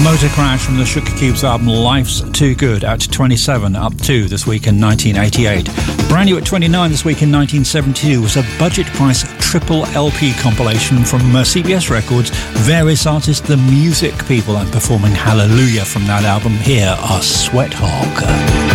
Motor Crash from the Sugar Cubes album Life's Too Good at 27, up to this week in 1988. Brand new at 29 this week in 1972 was a budget price triple LP compilation from CBS Records. Various artists, the Music People, and performing Hallelujah from that album. Here are Sweat Hog.